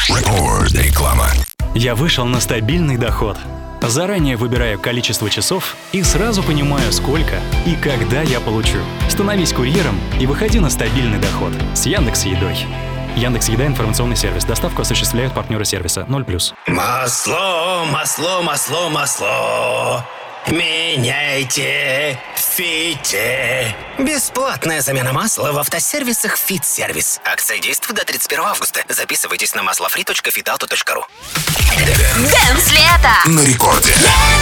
Реклама. Я вышел на стабильный доход. Заранее выбираю количество часов и сразу понимаю, сколько и когда я получу. Становись курьером и выходи на стабильный доход с Яндекс.Едой. Яндекс.Еда — информационный сервис. Доставку осуществляют партнеры сервиса 0+. Масло, масло, масло, масло. Меняйте в Фите. Бесплатная замена масла в автосервисах «Фит-сервис». Акция действует до 31 августа. Записывайтесь на maslofree.fitauto.ru. Дэнс лето! На рекорде.